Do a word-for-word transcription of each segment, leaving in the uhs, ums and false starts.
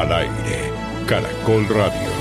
Al aire, Caracol Radio.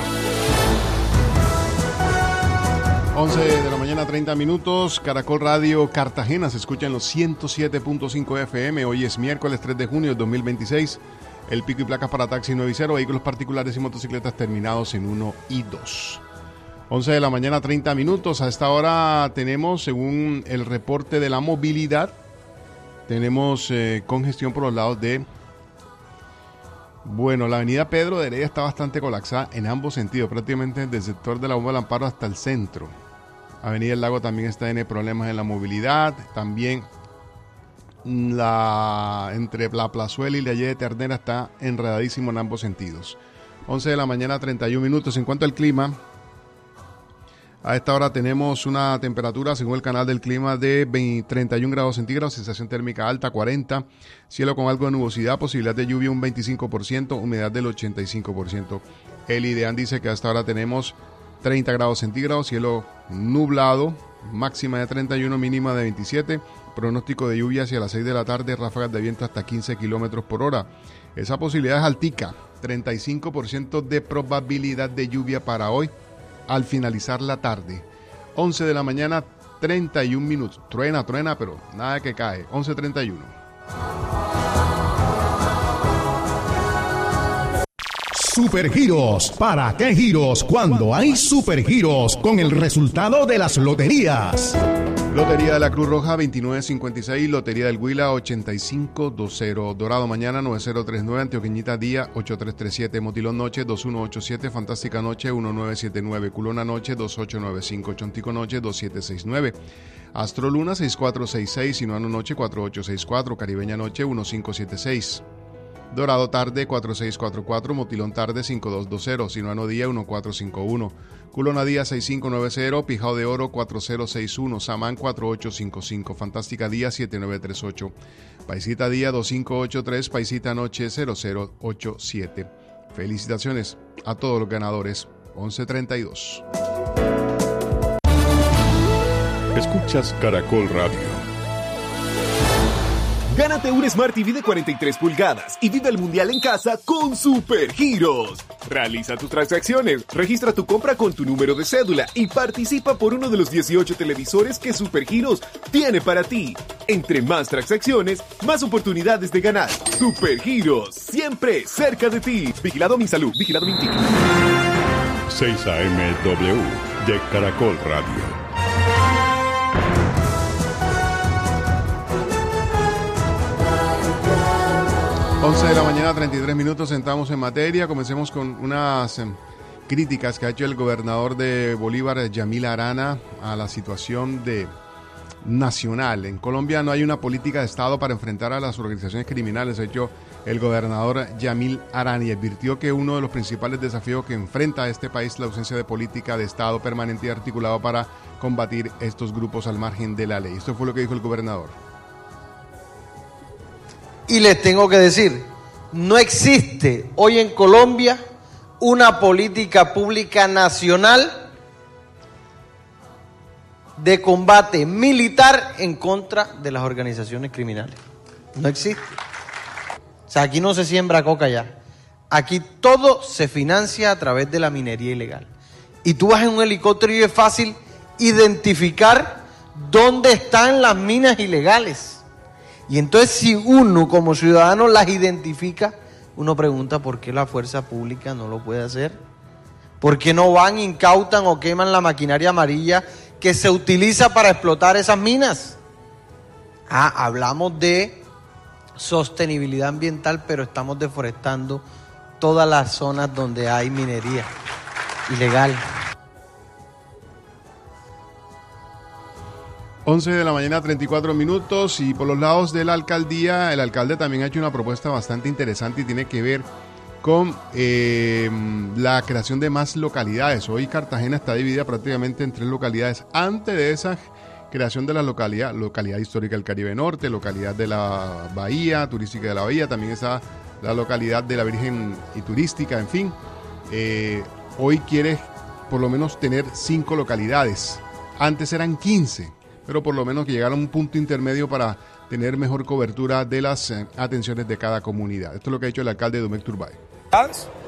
once de la mañana, treinta minutos. Caracol Radio Cartagena se escucha en los ciento siete punto cinco F M. Hoy es miércoles tres de junio de dos mil veintiséis. El pico y placas para taxi nueve y cero, vehículos particulares y motocicletas terminados en uno y dos. once de la mañana, treinta minutos. A esta hora tenemos, según el reporte de la movilidad, tenemos eh, congestión por los lados de... Bueno, la avenida Pedro de Heredia está bastante colapsada en ambos sentidos, prácticamente desde el sector de la Bomba del Amparo hasta el centro. Avenida El Lago también está en problemas en la movilidad, también la entre la Plazuela y la Calle de Ternera está enredadísimo en ambos sentidos. once de la mañana, treinta y un minutos. En cuanto al clima, a esta hora tenemos una temperatura, según el canal del clima, de veinte, treinta y un grados centígrados, sensación térmica alta, cuarenta, cielo con algo de nubosidad, posibilidad de lluvia un veinticinco por ciento, humedad del ochenta y cinco por ciento. El IDEAN dice que a esta hora tenemos treinta grados centígrados, cielo nublado, máxima de treinta y uno, mínima de veintisiete, pronóstico de lluvia hacia las seis de la tarde, ráfagas de viento hasta quince kilómetros por hora. Esa posibilidad es altica, treinta y cinco por ciento de probabilidad de lluvia para hoy, al finalizar la tarde. once de la mañana, treinta y un minutos. Truena, truena, pero nada que cae. once treinta y uno. Supergiros. ¿Para qué giros cuando hay supergiros con el resultado de las loterías? Lotería de la Cruz Roja veintinueve cincuenta y seis, Lotería del Huila ochenta y cinco veinte, Dorado mañana nueve cero tres nueve, Antioqueñita día ocho tres tres siete, Motilón noche dos uno ocho siete, Fantástica noche uno nueve siete nueve, Culona noche dos ocho nueve cinco, Chontico noche dos siete seis nueve, Astro Luna seis cuatro seis seis, Sinuano noche cuatro ocho seis cuatro, Caribeña noche uno cinco siete seis, Dorado tarde cuatro seis cuatro cuatro, Motilón tarde cinco dos dos cero, Sinuano día uno cuatro cinco uno, Culona día seis cinco nueve cero, Pijao de Oro cuatro cero seis uno, Samán cuatro ocho cinco cinco, Fantástica día siete nueve tres ocho, Paisita día dos cinco ocho tres, Paisita noche cero cero ocho siete. Felicitaciones a todos los ganadores. once treinta y dos. Escuchas Caracol Radio. Gánate un Smart T V de cuarenta y tres pulgadas y vive el mundial en casa con Supergiros. Realiza tus transacciones, registra tu compra con tu número de cédula y participa por uno de los dieciocho televisores que Supergiros tiene para ti. Entre más transacciones, más oportunidades de ganar. Supergiros, siempre cerca de ti. Vigilado Minsalud, vigilado Mintic. seis A M W de Caracol Radio. once de la mañana, treinta y tres minutos, entramos en materia. Comencemos con unas eh, críticas que ha hecho el gobernador de Bolívar, Yamil Arana, a la situación de nacional. En Colombia no hay una política de Estado para enfrentar a las organizaciones criminales, ha hecho el gobernador Yamil Arana, y advirtió que uno de los principales desafíos que enfrenta a este país es la ausencia de política de Estado permanente y articulado para combatir estos grupos al margen de la ley. Esto fue lo que dijo el gobernador. Y les tengo que decir, no existe hoy en Colombia una política pública nacional de combate militar en contra de las organizaciones criminales. No existe. O sea, aquí no se siembra coca ya. Aquí todo se financia a través de la minería ilegal. Y tú vas en un helicóptero y es fácil identificar dónde están las minas ilegales. Y entonces si uno como ciudadano las identifica, uno pregunta por qué la fuerza pública no lo puede hacer. ¿Por qué no van, incautan o queman la maquinaria amarilla que se utiliza para explotar esas minas? Ah, hablamos de sostenibilidad ambiental, pero estamos deforestando todas las zonas donde hay minería ilegal. once de la mañana, treinta y cuatro minutos, y por los lados de la alcaldía, el alcalde también ha hecho una propuesta bastante interesante y tiene que ver con eh, la creación de más localidades. Hoy Cartagena está dividida prácticamente en tres localidades. Antes de esa creación de la localidad, localidad histórica del Caribe Norte, localidad de la Bahía, turística de la Bahía, también está la localidad de la Virgen y turística, en fin. Eh, hoy quiere por lo menos tener cinco localidades. Antes eran quince. Pero por lo menos que llegara a un punto intermedio para tener mejor cobertura de las eh, atenciones de cada comunidad. Esto es lo que ha hecho el alcalde Domecq Turbay.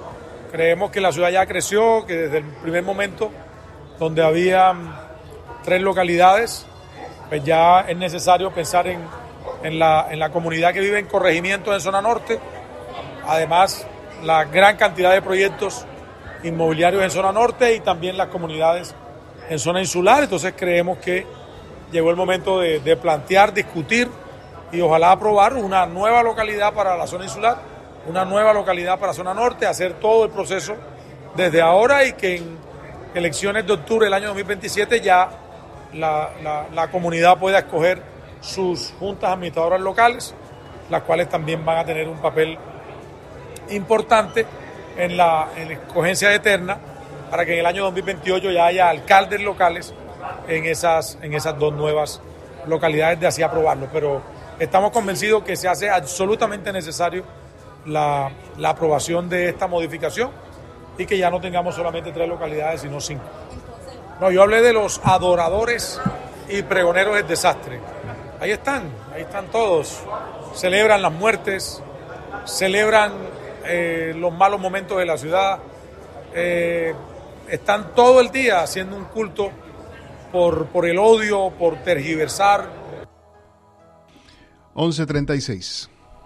Creemos que la ciudad ya creció, que desde el primer momento, donde había tres localidades, pues ya es necesario pensar en, en, la, en la comunidad que vive en corregimientos en zona norte. Además, la gran cantidad de proyectos inmobiliarios en zona norte y también las comunidades en zona insular. Entonces creemos que llegó el momento de, de plantear, discutir y ojalá aprobar una nueva localidad para la zona insular, una nueva localidad para zona norte, hacer todo el proceso desde ahora y que en elecciones de octubre del año dos mil veintisiete ya la, la, la comunidad pueda escoger sus juntas administradoras locales, las cuales también van a tener un papel importante en la, en la escogencia eterna para que en el año dos mil veintiocho ya haya alcaldes locales en esas, en esas dos nuevas localidades de así aprobarlo. Pero estamos convencidos que se hace absolutamente necesario la, la aprobación de esta modificación y que ya no tengamos solamente tres localidades, sino cinco. No, yo hablé de los adoradores y pregoneros del desastre. Ahí están, ahí están todos. Celebran las muertes, celebran eh, los malos momentos de la ciudad, eh, están todo el día haciendo un culto por, por el odio, por tergiversar. once treinta y seis.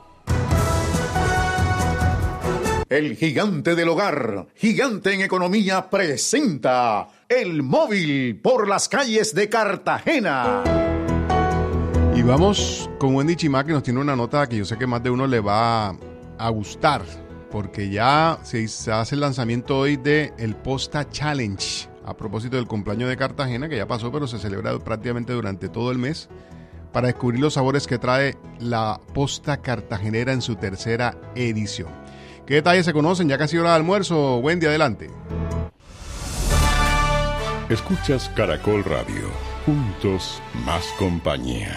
El gigante del hogar, gigante en economía, presenta El Móvil por las calles de Cartagena. Y vamos con Wendy Chimá, que nos tiene una nota que yo sé que más de uno le va a gustar, porque ya se hace el lanzamiento hoy de el Posta Challenge, a propósito del cumpleaños de Cartagena, que ya pasó, pero se celebra prácticamente durante todo el mes, para descubrir los sabores que trae la Posta Cartagenera en su tercera edición. ¿Qué detalles se conocen? Ya casi hora de almuerzo. Wendy, adelante. Escuchas Caracol Radio. Juntos, más compañía.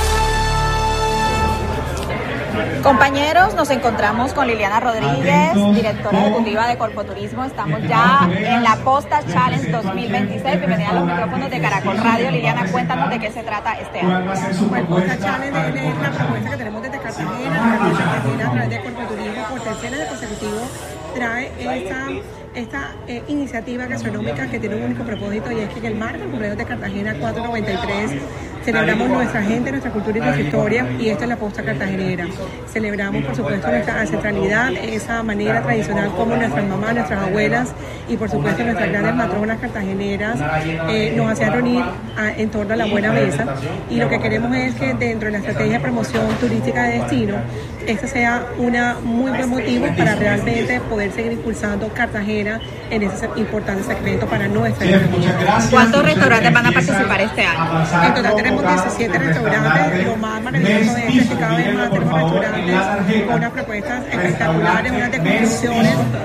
Compañeros, nos encontramos con Liliana Rodríguez, directora ejecutiva de Corpoturismo. Estamos ya en la Posta Challenge dos mil veintiséis. Bienvenida a los micrófonos de Caracol Radio. Liliana, cuéntanos de qué se trata este año. Bueno, Posta Challenge es la propuesta que tenemos desde Cartagena, desde Cartagena a través de Corpoturismo, por tercer año consecutivo trae esta, esta eh, iniciativa gastronómica que tiene un único propósito, y es que en el marco del cumpleaños de Cartagena cuatrocientos noventa y tres celebramos nuestra gente, nuestra cultura y nuestra historia, y esta es la Posta Cartagenera. Celebramos, por supuesto, nuestra ancestralidad, esa manera tradicional como nuestras mamás, nuestras abuelas y, por supuesto, nuestras grandes matronas cartageneras eh, nos hacían reunir a, en torno a la buena mesa, y lo que queremos es que dentro de la estrategia de promoción turística de destino, este sea un muy buen motivo para realmente poder seguir impulsando Cartagena en ese importante segmento para nuestra economía. ¿Cuántos restaurantes van a participar este año? En total tenemos diecisiete restaurantes. Lo más maravilloso de esto es que cada vez más tenemos restaurantes con unas propuestas espectaculares, unas degustaciones